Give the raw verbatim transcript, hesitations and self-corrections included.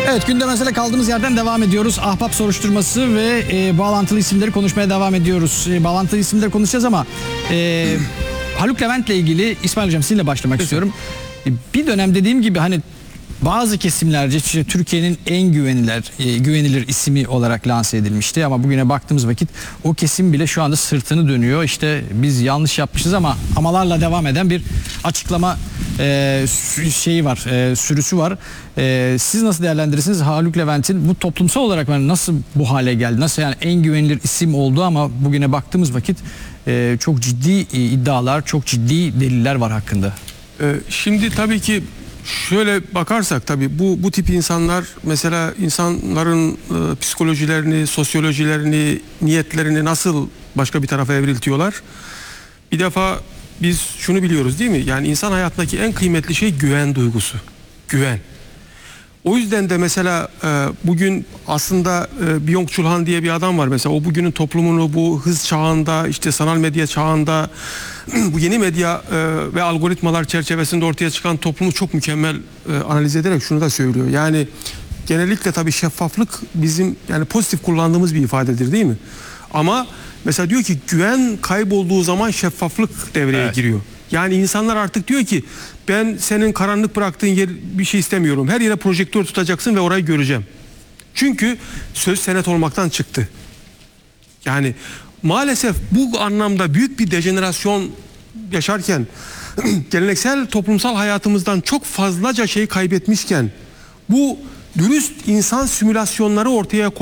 Evet, gündem mesele kaldığımız yerden devam ediyoruz. Ahbap soruşturması ve e, bağlantılı isimleri konuşmaya devam ediyoruz. E, bağlantılı isimleri konuşacağız ama e, Haluk Levent'le ilgili İsmail Hocam sizinle başlamak istiyorum. E, bir dönem dediğim gibi hani bazı kesimlerce işte Türkiye'nin en güvenilir, e, güvenilir ismi olarak lanse edilmişti ama bugüne baktığımız vakit o kesim bile şu anda sırtını dönüyor. İşte biz yanlış yapmışız ama amalarla devam eden bir açıklama e, şeyi var, e, sürüsü var. E, siz nasıl değerlendirirsiniz Haluk Levent'in bu toplumsal olarak yani nasıl bu hale geldi? Nasıl yani en güvenilir isim oldu ama bugüne baktığımız vakit e, çok ciddi e, iddialar, çok ciddi deliller var hakkında. Ee, şimdi tabii ki şöyle bakarsak tabii bu bu tip insanlar mesela insanların e, psikolojilerini, sosyolojilerini, niyetlerini nasıl başka bir tarafa evriltiyorlar? Bir defa biz şunu biliyoruz değil mi? Yani insan hayatındaki en kıymetli şey güven duygusu. Güven. O yüzden de mesela e, bugün aslında e, Byung-Chul Han diye bir adam var mesela, o bugünün toplumunu bu hız çağında, işte sanal medya çağında bu yeni medya e, ve algoritmalar çerçevesinde ortaya çıkan toplumu çok mükemmel e, analiz ederek şunu da söylüyor. Yani genellikle tabii şeffaflık bizim yani pozitif kullandığımız bir ifadedir değil mi? Ama mesela diyor ki güven kaybolduğu zaman şeffaflık devreye evet. giriyor. Yani insanlar artık diyor ki ben senin karanlık bıraktığın yer bir şey istemiyorum. Her yere projektör tutacaksın ve orayı göreceğim. Çünkü söz senet olmaktan çıktı. Yani maalesef bu anlamda büyük bir dejenerasyon yaşarken geleneksel toplumsal hayatımızdan çok fazlaca şey kaybetmişken bu dürüst insan simülasyonları ortaya